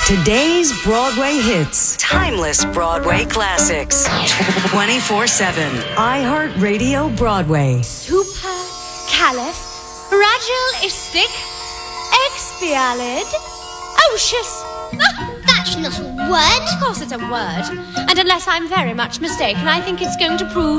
Today's Broadway hits. Timeless Broadway classics. 24/7. iHeartRadio Broadway. Supercalifragilisticexpialidocious. That's not a word. Of course it's a word. And unless I'm very much mistaken, I think it's going to prove